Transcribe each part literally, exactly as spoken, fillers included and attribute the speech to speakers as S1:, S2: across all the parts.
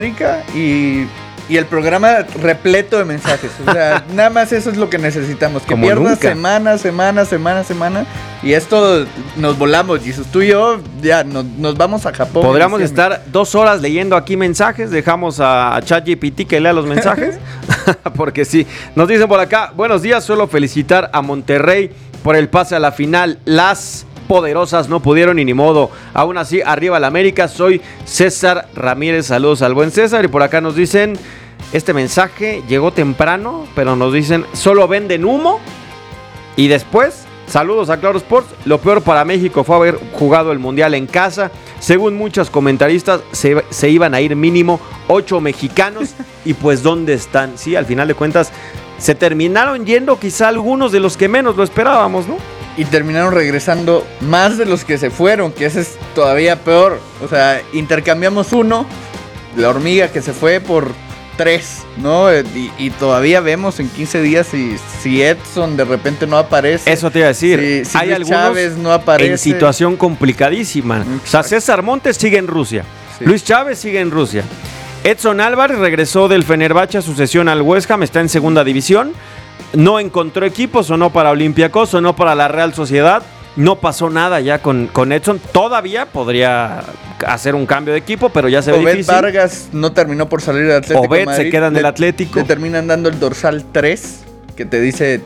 S1: y, y el programa repleto de mensajes. O sea, nada más eso es lo que necesitamos. Que pierdas semana, semana, semana, semana. Y esto nos volamos, Jesús. Tú y yo ya nos, nos vamos a Japón.
S2: Podríamos estar dos horas leyendo aquí mensajes. Dejamos a, a ChatGPT que lea los mensajes. Porque sí, nos dicen por acá: buenos días, solo felicitar a Monterrey por el pase a la final. Las poderosas no pudieron y ni modo. Aún así, arriba la América. Soy César Ramírez. Saludos al buen César. Y por acá nos dicen: este mensaje llegó temprano, pero nos dicen: solo venden humo. Y después, saludos a Claro Sports. Lo peor para México fue haber jugado el Mundial en casa. Según muchos comentaristas, se, se iban a ir mínimo ocho mexicanos. Y pues, ¿dónde están? Sí, al final de cuentas, se terminaron yendo quizá algunos de los que menos lo esperábamos, ¿no?
S1: Y terminaron regresando más de los que se fueron, que ese es todavía peor. O sea, intercambiamos uno, la hormiga que se fue, por tres, ¿no? Y, y todavía vemos en quince días si, si Edson de repente no aparece.
S2: Eso te iba a decir.
S1: Si, si
S2: hay
S1: Luis
S2: algunos
S1: Chávez no aparece.
S2: En situación complicadísima. Exacto. O sea, César Montes sigue en Rusia. Sí. Luis Chávez sigue en Rusia. Edson Álvarez regresó del Fenerbahce a su cesión al West Ham, está en segunda división. No encontró equipo, sonó para Olympiacos, sonó para la Real Sociedad. No pasó nada ya con, con Edson. Todavía podría hacer un cambio de equipo, pero ya se ve
S1: Obed
S2: difícil.
S1: Vargas no terminó por salir del Atlético
S2: Obed
S1: Madrid.
S2: se queda en
S1: le,
S2: el Atlético.
S1: Le terminan dando el dorsal tres, que te dice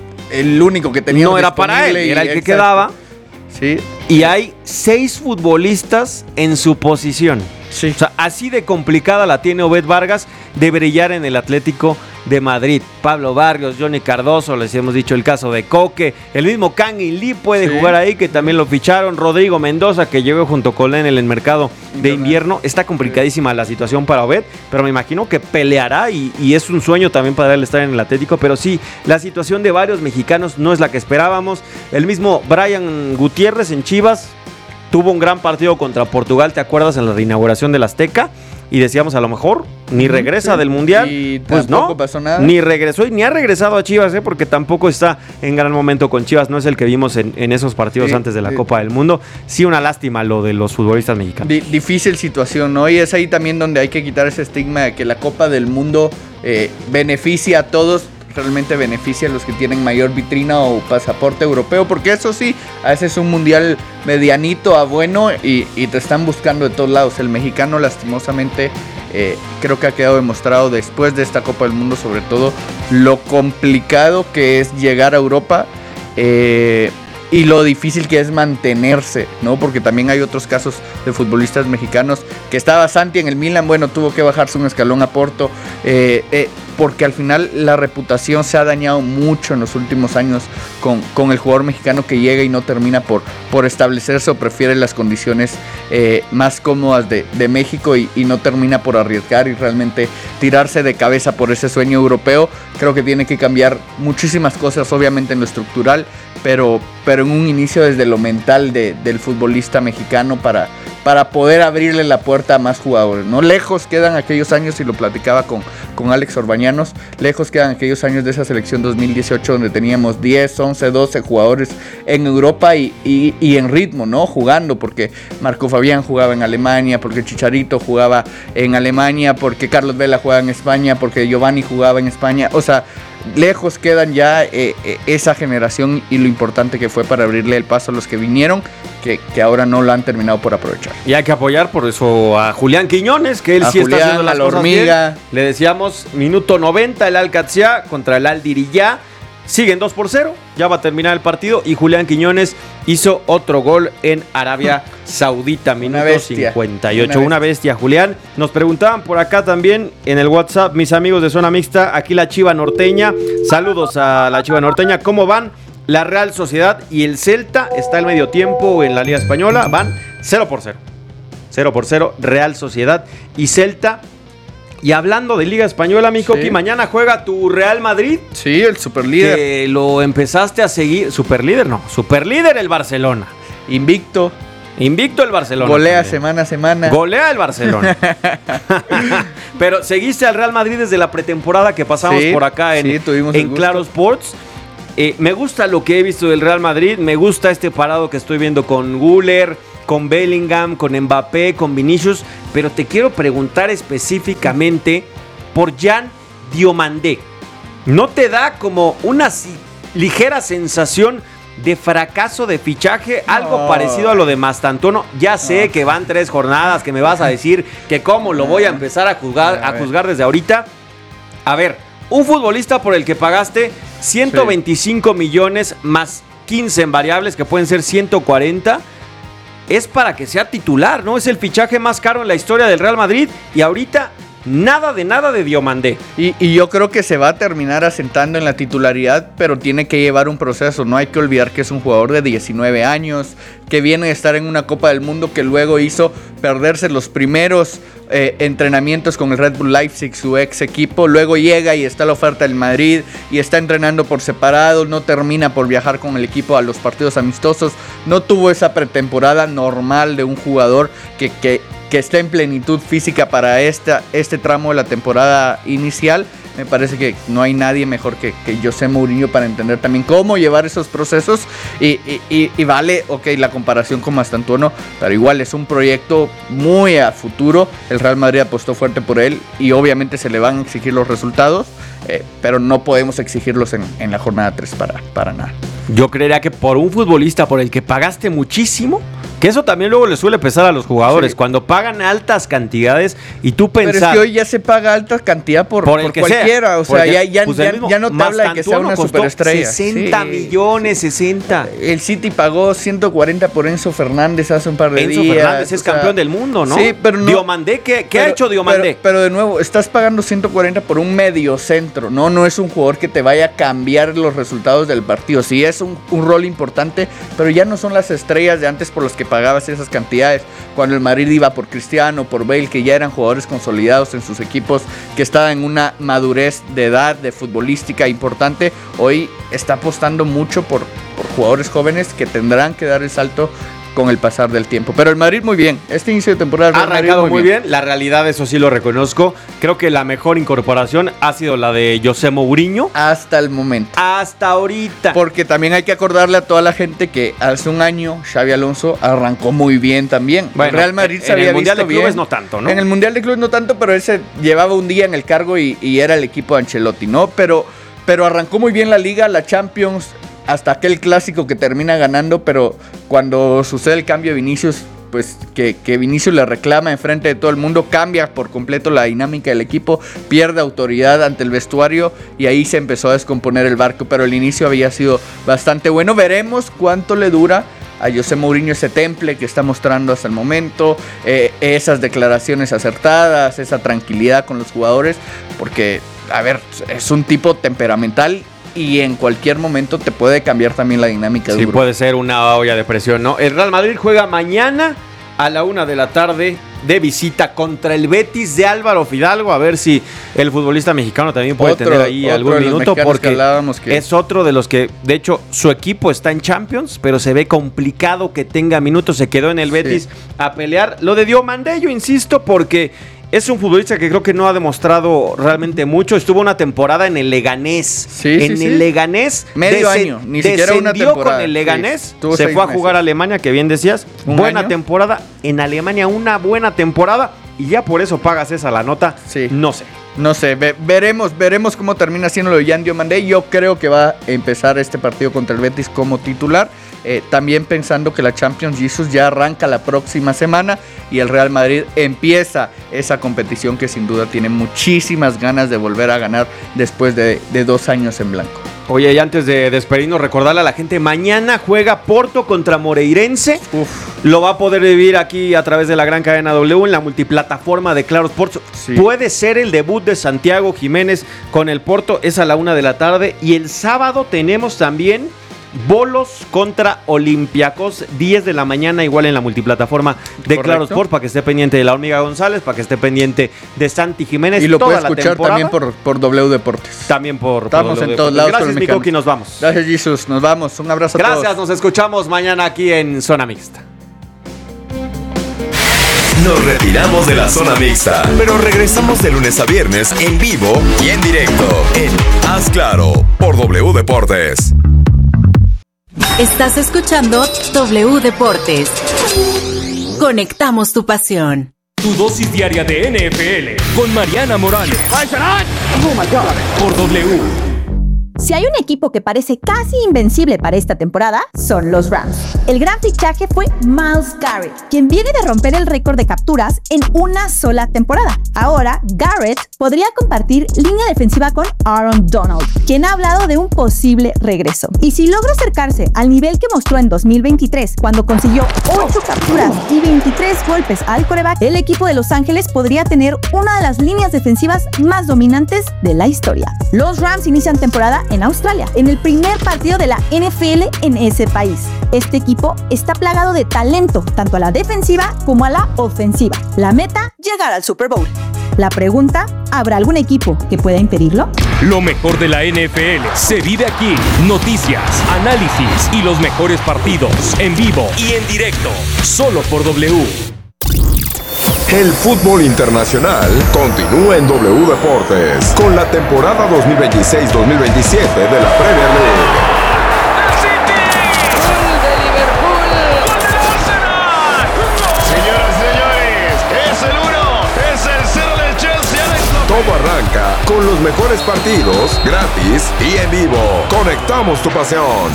S1: el único que tenía.
S2: No era para él, era el que exacto. quedaba.
S1: Sí.
S2: Y hay seis futbolistas en su posición.
S1: Sí.
S2: O sea, así de complicada la tiene Obed Vargas de brillar en el Atlético de Madrid. Pablo Barrios, Johnny Cardoso, les hemos dicho el caso de Coque, el mismo Kang In Lee puede sí. jugar ahí, que también lo ficharon, Rodrigo Mendoza, que llegó junto con él en el mercado de invierno. Está complicadísima la situación para Obed, pero me imagino que peleará y, y es un sueño también para él estar en el Atlético, pero sí, la situación de varios mexicanos no es la que esperábamos. El mismo Brian Gutiérrez en Chivas tuvo un gran partido contra Portugal, ¿te acuerdas? En la reinauguración del Azteca. Y decíamos, a lo mejor ni regresa sí. del Mundial.
S1: Y
S2: pues no,
S1: pasó nada.
S2: Ni regresó y ni ha regresado a Chivas, ¿eh? Porque tampoco está en gran momento con Chivas. No es el que vimos en, en esos partidos sí, antes de la sí. Copa del Mundo. Sí, una lástima lo de los futbolistas mexicanos.
S1: D- difícil situación, ¿no? Y es ahí también donde hay que quitar ese estigma de que la Copa del Mundo eh, beneficia a todos. Realmente beneficia a los que tienen mayor vitrina o pasaporte europeo, porque eso sí, a veces es un mundial medianito a bueno y, y te están buscando de todos lados. El mexicano lastimosamente eh, creo que ha quedado demostrado después de esta Copa del Mundo, sobre todo lo complicado que es llegar a Europa eh, y lo difícil que es mantenerse, ¿no? Porque también hay otros casos de futbolistas mexicanos, que estaba Santi en el Milan, bueno, tuvo que bajarse un escalón a Porto, eh, eh, porque al final la reputación se ha dañado mucho en los últimos años con, con el jugador mexicano que llega y no termina por, por establecerse o prefiere las condiciones eh, más cómodas de, de México y, y no termina por arriesgar y realmente tirarse de cabeza por ese sueño europeo. Creo que tiene que cambiar muchísimas cosas, obviamente en lo estructural, pero, pero en un inicio desde lo mental de, del futbolista mexicano para, para poder abrirle la puerta a más jugadores, ¿no? Lejos quedan aquellos años, y lo platicaba con, con Alex Orbañanos, lejos quedan aquellos años de esa selección dos mil dieciocho donde teníamos diez, once, doce jugadores en Europa y, y, y en ritmo, ¿no? Jugando, porque Marco Fabián jugaba en Alemania, porque Chicharito jugaba en Alemania, porque Carlos Vela jugaba en España, porque Giovanni jugaba en España. O sea, lejos quedan ya eh, eh, esa generación y lo importante que fue para abrirle el paso a los que vinieron, que, que ahora no lo han terminado por aprovechar.
S2: Y hay que apoyar por eso a Julián Quiñones, que él
S1: a
S2: sí
S1: Julián,
S2: está haciendo las
S1: a la
S2: cosas
S1: hormiga.
S2: Bien. Le decíamos, minuto noventa, el Al-Qadsiya contra el Al-Diriyah. Siguen dos por cero, ya va a terminar el partido y Julián Quiñones hizo otro gol en Arabia Saudita, minuto cincuenta y ocho. Una, una bestia, Julián. Nos preguntaban por acá también en el WhatsApp, mis amigos de Zona Mixta, aquí la Chiva Norteña. Saludos a la Chiva Norteña. ¿Cómo van la Real Sociedad y el Celta? Está el medio tiempo en la Liga Española, van cero por cero. cero por cero, Real Sociedad y Celta. Y hablando de Liga Española, mi Coqui, sí. Mañana juega tu Real Madrid.
S1: Sí, el superlíder.
S2: Que lo empezaste a seguir. Superlíder, no. Superlíder el Barcelona.
S1: Invicto.
S2: Invicto el Barcelona.
S1: Golea también. semana a semana.
S2: Golea el Barcelona. Pero seguiste al Real Madrid desde la pretemporada que pasamos sí, por acá en, sí, en Claro Sports. Eh, me gusta lo que he visto del Real Madrid. Me gusta este parado que estoy viendo con Güler, con Bellingham, con Mbappé, con Vinicius, pero te quiero preguntar específicamente por Jan Diomandé. ¿No te da como una si- ligera sensación de fracaso de fichaje? Algo
S1: no.
S2: parecido a lo de Mastantuono. Ya sé no. que van tres jornadas, que me vas a decir que cómo lo voy a empezar a juzgar, a juzgar desde ahorita. A ver, un futbolista por el que pagaste ciento veinticinco sí. millones más quince en variables, que pueden ser ciento cuarenta, es para que sea titular, ¿no? Es el fichaje más caro en la historia del Real Madrid y ahorita nada de nada de Diomandé.
S1: Y, y yo creo que se va a terminar asentando en la titularidad, pero tiene que llevar un proceso. No hay que olvidar que es un jugador de diecinueve años, que viene de estar en una Copa del Mundo que luego hizo perderse los primeros eh, entrenamientos con el Red Bull Leipzig, su ex equipo. Luego llega y está la oferta del Madrid y está entrenando por separado. No termina por viajar con el equipo a los partidos amistosos. No tuvo esa pretemporada normal de un jugador que... que que esté en plenitud física para esta, este tramo de la temporada inicial. Me parece que no hay nadie mejor que, que José Mourinho para entender también cómo llevar esos procesos y, y, y, y vale, ok, la comparación con Mastantuono, pero igual es un proyecto muy a futuro. El Real Madrid apostó fuerte por él y obviamente se le van a exigir los resultados, eh, pero no podemos exigirlos en, en la jornada tres para, para nada.
S2: Yo creería que por un futbolista por el que pagaste muchísimo, que eso también luego le suele pesar a los jugadores, sí. cuando pagan altas cantidades y tú pensás...
S1: Pero es que hoy ya se paga alta cantidad por, por, el por que cualquiera, sea. o sea, ya, ya, pues ya, ya no te habla de que sea una superestrella.
S2: sesenta sí. millones, sesenta.
S1: El City pagó ciento cuarenta por Enzo Fernández hace un par de
S2: Enzo
S1: días.
S2: Enzo Fernández es sea, campeón del mundo, ¿no?
S1: Sí, pero no...
S2: Diomandé, ¿qué, qué
S1: pero,
S2: ha hecho Diomandé?
S1: Pero, pero de nuevo, estás pagando ciento cuarenta por un medio centro, ¿no? No es un jugador que te vaya a cambiar los resultados del partido. Sí es un, un rol importante, pero ya no son las estrellas de antes por las que pagabas esas cantidades. Cuando el Madrid iba por Cristiano, por Bale, que ya eran jugadores consolidados en sus equipos, que estaban en una madurez de edad, de futbolística importante, hoy está apostando mucho por, por jugadores jóvenes que tendrán que dar el salto con el pasar del tiempo. Pero el Madrid muy bien. Este inicio de temporada
S2: ha arrancado muy, muy bien. bien. La realidad, eso sí lo reconozco. Creo que la mejor incorporación ha sido la de José Mourinho.
S1: Hasta el momento.
S2: Hasta ahorita.
S1: Porque también hay que acordarle a toda la gente que hace un año Xabi Alonso arrancó muy bien también.
S2: Bueno,
S1: el Real Madrid se
S2: en
S1: había
S2: el Mundial
S1: visto
S2: de Clubes
S1: bien.
S2: no tanto, ¿no?
S1: En el Mundial de Clubes no tanto, pero ese llevaba un día en el cargo y, y era el equipo de Ancelotti, ¿no? Pero, pero arrancó muy bien la Liga, la Champions, hasta aquel clásico que termina ganando, pero cuando sucede el cambio de Vinicius, pues que, que Vinicius le reclama enfrente de todo el mundo, cambia por completo la dinámica del equipo, pierde autoridad ante el vestuario y ahí se empezó a descomponer el barco, pero el inicio había sido bastante bueno. Veremos cuánto le dura a José Mourinho ese temple que está mostrando hasta el momento, eh, esas declaraciones acertadas, esa tranquilidad con los jugadores, porque, a ver, es un tipo temperamental y en cualquier momento te puede cambiar también la dinámica de
S2: Sí, puede ser una olla de presión, ¿no? El Real Madrid juega mañana a la una de la tarde de visita contra el Betis de Álvaro Fidalgo. A ver si el futbolista mexicano también puede
S1: otro,
S2: tener ahí algún minuto, porque
S1: que que...
S2: es otro de los que, de hecho, su equipo está en Champions, pero se ve complicado que tenga minutos. Se quedó en el Betis sí. a pelear. Lo de Diomandé, yo insisto, porque es un futbolista que creo que no ha demostrado realmente mucho. Estuvo una temporada en el Leganés.
S1: Sí,
S2: en
S1: sí,
S2: el
S1: sí.
S2: Leganés.
S1: Medio
S2: dese-
S1: año, ni siquiera una temporada.
S2: con el Leganés.
S1: Sí,
S2: se fue a jugar
S1: meses.
S2: a Alemania, que bien decías.
S1: ¿Un
S2: Buena
S1: año?
S2: temporada. En Alemania, una buena temporada. Y ya por eso pagas esa la nota.
S1: Sí.
S2: No sé.
S1: No sé, ve- veremos, veremos cómo termina siendo lo de Jan Diomandé. Yo creo que va a empezar este partido contra el Betis como titular. Eh, también pensando que la Champions Jesus ya arranca la próxima semana y el Real Madrid empieza esa competición que sin duda tiene muchísimas ganas de volver a ganar después de, de dos años en blanco.
S2: Oye, y antes de despedirnos, recordarle a la gente, mañana juega Porto contra Moreirense.
S1: Uf.
S2: Lo va a poder vivir aquí a través de la gran cadena W en la multiplataforma de Claro Sports.
S1: Sí.
S2: Puede ser el debut de Santiago Jiménez con el Porto, es a la una de la tarde. Y el sábado tenemos también Bolos contra Olympiacos, diez de la mañana, igual en la multiplataforma de
S1: Correcto.
S2: Claro Sport, para que esté pendiente de la Hormiga González, para que esté pendiente de Santi Jiménez.
S1: Y lo
S2: toda
S1: puede
S2: la
S1: escuchar
S2: temporada.
S1: también por, por W Deportes.
S2: También por, por
S1: Estamos
S2: W
S1: en todos
S2: Deportes.
S1: lados.
S2: Gracias,
S1: con
S2: mi
S1: el
S2: Coqui, nos vamos.
S1: Gracias, Jesus. Nos vamos. Un abrazo a todos.
S2: Gracias, nos escuchamos mañana aquí en Zona Mixta.
S3: Nos retiramos de la zona mixta, pero regresamos de lunes a viernes en vivo y en directo en Haz Claro por W Deportes.
S4: Estás escuchando W Deportes. Conectamos tu pasión.
S5: Tu dosis diaria de N F L con Mariana Morales. Por W.
S6: Si hay un equipo que parece casi invencible para esta temporada, son los Rams. El gran fichaje fue Myles Garrett, quien viene de romper el récord de capturas en una sola temporada. Ahora, Garrett podría compartir línea defensiva con Aaron Donald, quien ha hablado de un posible regreso. Y si logra acercarse al nivel que mostró en dos mil veintitrés, cuando consiguió ocho capturas y veintitrés golpes al quarterback, el equipo de Los Ángeles podría tener una de las líneas defensivas más dominantes de la historia. Los Rams inician temporada en Australia, en el primer partido de la N F L en ese país. Este equipo está plagado de talento, tanto a la defensiva como a la ofensiva. La meta, llegar al Super Bowl. La pregunta, ¿habrá algún equipo que pueda impedirlo?
S5: Lo mejor de la N F L se vive aquí. Noticias, análisis y los mejores partidos en vivo y en directo, solo por W.
S3: El fútbol internacional continúa en W Deportes con la temporada dos mil veintiséis dos mil veintisiete de la Premier League.
S7: ¡Gol de Liverpool! ¡Gol del Arsenal! Señoras y señores, es el uno, es el cero del Chelsea. Alex López.
S3: Todo arranca con los mejores partidos, gratis y en vivo. Conectamos tu pasión.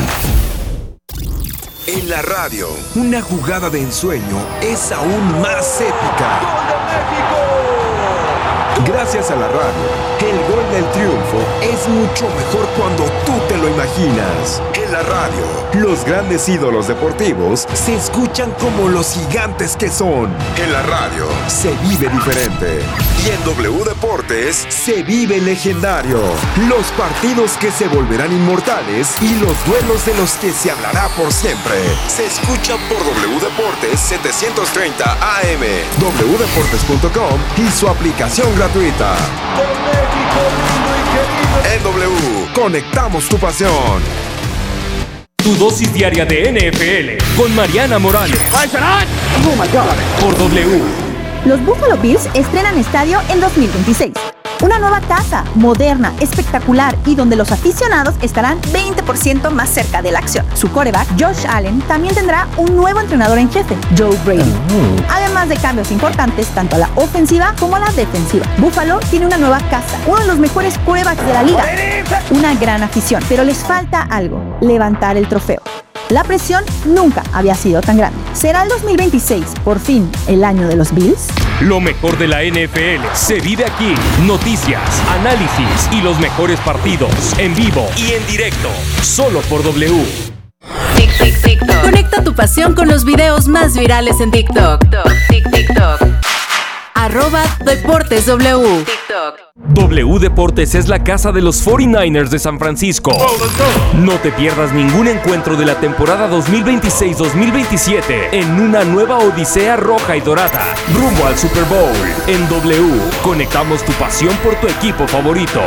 S3: En la radio, una jugada de ensueño es aún más épica.
S7: ¡Gol de México!
S3: Gracias a la radio, el gol del triunfo es mucho mejor cuando tú te lo imaginas. En la radio, los grandes ídolos deportivos se escuchan como los gigantes que son. En la radio, se vive diferente. Y en W Deportes, se vive legendario. Los partidos que se volverán inmortales y los duelos de los que se hablará por siempre. Se escucha por W Deportes setecientos treinta A M, w deportes punto com y su aplicación gratuita.
S7: ¡Por México, lindo y querido!
S3: En W, conectamos tu pasión.
S5: Tu dosis diaria de N F L con Mariana Morales. Por W.
S6: Los Buffalo Bills estrenan estadio en dos mil veintiséis. Una nueva casa, moderna, espectacular y donde los aficionados estarán veinte por ciento más cerca de la acción. Su quarterback, Josh Allen, también tendrá un nuevo entrenador en jefe, Joe Brady. Además de cambios importantes tanto a la ofensiva como a la defensiva. Buffalo tiene una nueva casa, uno de los mejores quarterbacks de la liga. Una gran afición, pero les falta algo, levantar el trofeo. La presión nunca había sido tan grande. ¿Será el dos mil veintiséis, por fin, el año de los Bills?
S5: Lo mejor de la N F L se vive aquí. Noticias, análisis y los mejores partidos en vivo y en directo, solo por W.
S4: Tic, tic, TikTok. Conecta tu pasión con los videos más virales en TikTok. Tic, TikTok. Arroba Deportes W. TikTok.
S5: W Deportes es la casa de los cuarenta y nueve ers de San Francisco. No te pierdas ningún encuentro de la temporada dos mil veintiséis dos mil veintisiete en una nueva odisea roja y dorada, rumbo al Super Bowl. En W, conectamos tu pasión por tu equipo favorito.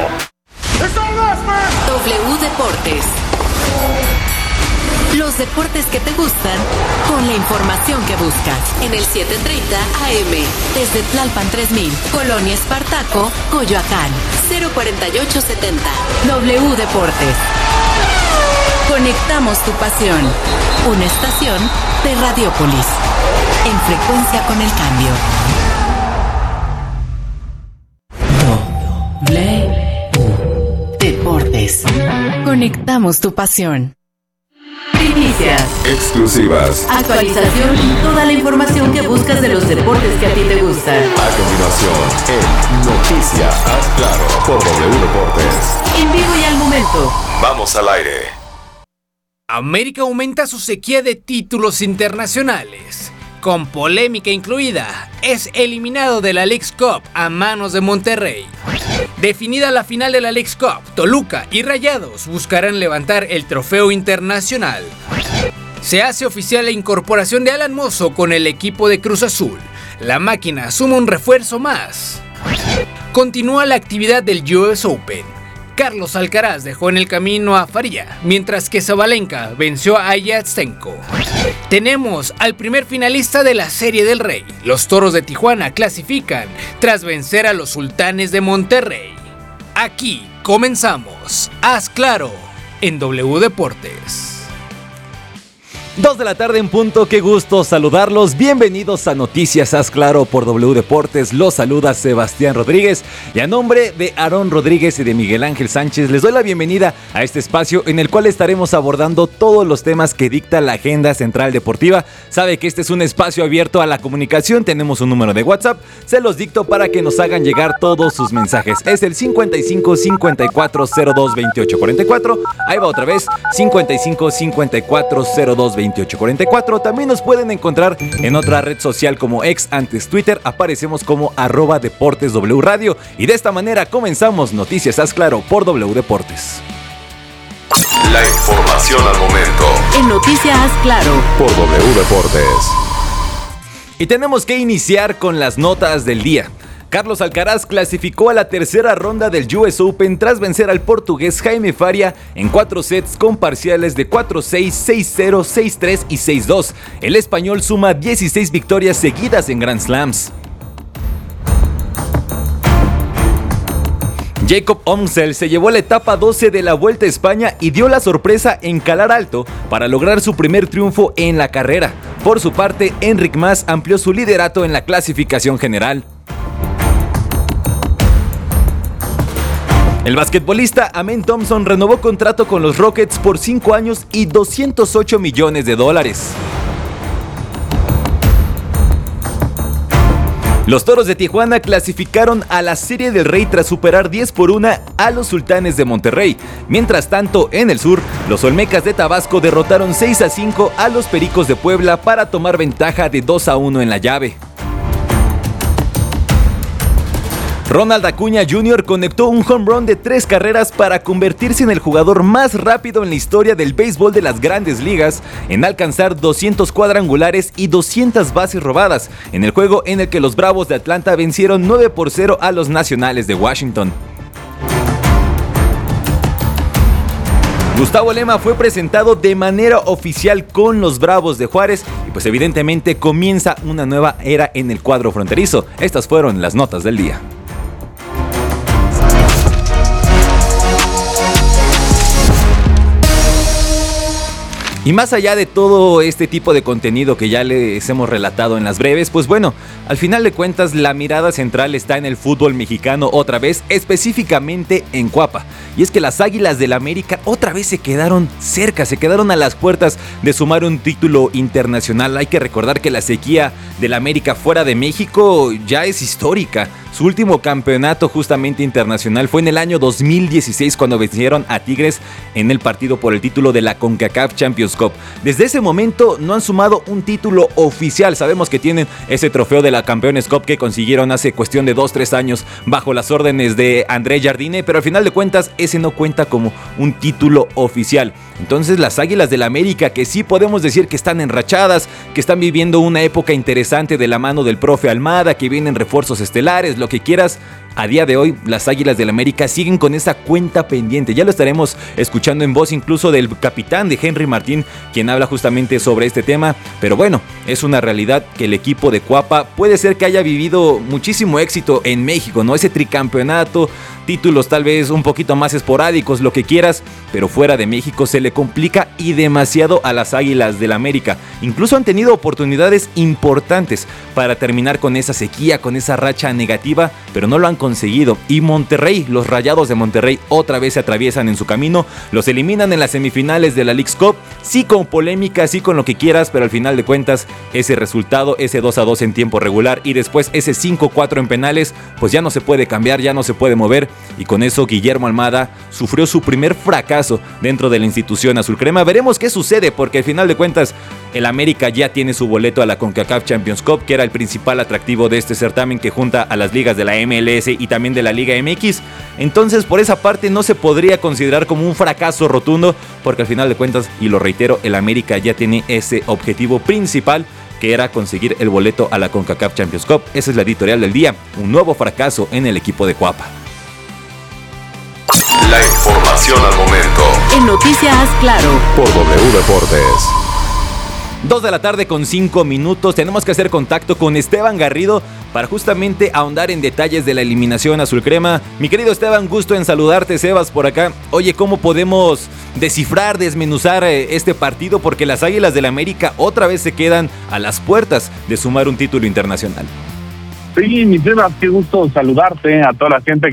S4: W Deportes. Los deportes que te gustan con la información que buscas. En el setecientos treinta A M, desde Tlalpan tres mil, Colonia Espartaco, Coyoacán, cero cuarenta y ocho setenta. W Deportes. Conectamos tu pasión. Una estación de Radiopolis. En frecuencia con el cambio. W Deportes. Conectamos tu pasión. Primicias,
S3: Exclusivas.
S4: actualización y toda la información que buscas de los deportes que a ti te gustan.
S3: A continuación, en Noticias Haz Claro por W Deportes.
S4: En vivo y al momento.
S3: Vamos al aire.
S8: América aumenta su sequía de títulos internacionales. Con polémica incluida, es eliminado de la Leagues Cup a manos de Monterrey. Definida la final de la Leagues Cup, Toluca y Rayados buscarán levantar el trofeo internacional. Se hace oficial la incorporación de Alan Mozo con el equipo de Cruz Azul. La máquina suma un refuerzo más. Continúa la actividad del U S Open. Carlos Alcaraz dejó en el camino a Faria, mientras que Sabalenka venció a Yatsenko. Tenemos al primer finalista de la Serie del Rey. Los Toros de Tijuana clasifican tras vencer a los Sultanes de Monterrey. Aquí comenzamos. Haz Claro en W Deportes.
S9: Dos de la tarde en punto, qué gusto saludarlos. Bienvenidos a Noticias Haz Claro por W Deportes. Los saluda Sebastián Rodríguez y a nombre de Aarón Rodríguez y de Miguel Ángel Sánchez les doy la bienvenida a este espacio en el cual estaremos abordando todos los temas que dicta la agenda central deportiva. Sabe que este es un espacio abierto a la comunicación, tenemos un número de WhatsApp, se los dicto para que nos hagan llegar todos sus mensajes. Es el cincuenta y cinco cincuenta y cuatro cero dos veintiocho cuarenta y cuatro. Ahí va otra vez, cincuenta y cinco cincuenta y cuatro cero dos veintiocho cuarenta y cuatro. También nos pueden encontrar en otra red social como ex, antes Twitter, aparecemos como arroba Deportes W Radio. Y de esta manera comenzamos Noticias Haz Claro por W Deportes.
S3: La información al momento
S4: En Noticias Haz Claro
S3: por W Deportes.
S9: Y tenemos que iniciar con las notas del día. Carlos Alcaraz clasificó a la tercera ronda del U S Open tras vencer al portugués Jaime Faria en cuatro sets con parciales de cuatro seis, seis cero, seis tres y seis dos. El español suma dieciséis victorias seguidas en Grand Slams. Jacob Omsel se llevó la etapa doce de la Vuelta a España y dio la sorpresa en calar alto para lograr su primer triunfo en la carrera. Por su parte, Enric Mas amplió su liderato en la clasificación general. El basquetbolista Amen Thompson renovó contrato con los Rockets por cinco años y doscientos ocho millones de dólares. Los Toros de Tijuana clasificaron a la Serie del Rey tras superar diez por uno a los Sultanes de Monterrey. Mientras tanto, en el sur, los Olmecas de Tabasco derrotaron seis a cinco a los Pericos de Puebla para tomar ventaja de dos a uno en la llave. Ronald Acuña junior conectó un home run de tres carreras para convertirse en el jugador más rápido en la historia del béisbol de las Grandes Ligas en alcanzar doscientos cuadrangulares y doscientas bases robadas en el juego en el que los Bravos de Atlanta vencieron nueve por cero a los Nacionales de Washington. Gustavo Lema fue presentado de manera oficial con los Bravos de Juárez y pues evidentemente comienza una nueva era en el cuadro fronterizo. Estas fueron las notas del día. Y más allá de todo este tipo de contenido que ya les hemos relatado en las breves, pues bueno, al final de cuentas la mirada central está en el fútbol mexicano otra vez, específicamente en Cuapa. Y es que las Águilas del América otra vez se quedaron cerca, se quedaron a las puertas de sumar un título internacional. Hay que recordar que la sequía del América fuera de México ya es histórica. Su último campeonato justamente internacional fue en el año dos mil dieciséis cuando vencieron a Tigres en el partido por el título de la CONCACAF Champions Cup. Desde ese momento no han sumado un título oficial. Sabemos que tienen ese trofeo de la Campeones Cup que consiguieron hace cuestión de dos tres años bajo las órdenes de André Jardine, pero al final de cuentas ese no cuenta como un título oficial. Entonces las Águilas del América, que sí podemos decir que están enrachadas, que están viviendo una época interesante de la mano del profe Almada, que vienen refuerzos estelares, lo que quieras, a día de hoy las Águilas del América siguen con esa cuenta pendiente. Ya lo estaremos escuchando en voz incluso del capitán de Henry Martín, quien habla justamente sobre este tema. Pero bueno, es una realidad que el equipo de Cuapa puede ser que haya vivido muchísimo éxito en México, ¿no? Ese tricampeonato, títulos tal vez un poquito más esporádicos, lo que quieras, pero fuera de México se le complica y demasiado a las Águilas del América. Incluso han tenido oportunidades importantes para terminar con esa sequía, con esa racha negativa, pero no lo han conseguido. Y Monterrey, los Rayados de Monterrey otra vez se atraviesan en su camino, los eliminan en las semifinales de la Leagues Cup, sí con polémica, sí con lo que quieras, pero al final de cuentas ese resultado, ese dos a dos en tiempo regular y después ese cinco cuatro en penales, pues ya no se puede cambiar, ya no se puede mover, y con eso Guillermo Almada sufrió su primer fracaso dentro de la institución azulcrema. Veremos qué sucede, porque al final de cuentas el América ya tiene su boleto a la CONCACAF Champions Cup, que era el principal atractivo de este certamen que junta a las ligas de la M L S y también de la Liga M X. Entonces por esa parte no se podría considerar como un fracaso rotundo, porque al final de cuentas, y lo reitero, el América ya tiene ese objetivo principal, que era conseguir el boleto a la CONCACAF Champions Cup. Esa es la editorial del día, un nuevo fracaso en el equipo de Cuapa.
S3: La información al momento
S4: En Noticias Haz Claro
S3: por W Deportes.
S9: dos de la tarde con cinco minutos. Tenemos que hacer contacto con Esteban Garrido para justamente ahondar en detalles de la eliminación azul crema. Mi querido Esteban, gusto en saludarte, Sebas, por acá. Oye, ¿cómo podemos descifrar, desmenuzar eh, este partido? Porque las Águilas del América otra vez se quedan a las puertas de sumar un título internacional.
S10: Sí, mi Sebas, qué gusto saludarte, a toda la gente